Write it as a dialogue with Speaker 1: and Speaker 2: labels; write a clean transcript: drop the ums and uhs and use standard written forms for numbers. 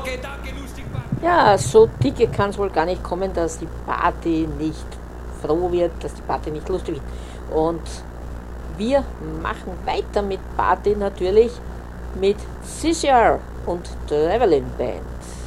Speaker 1: Ja, so dicke kann es wohl gar nicht kommen, dass die Party nicht froh wird, dass die Party nicht lustig wird. Und wir machen weiter mit Party natürlich mit Scissor und Traveling Band.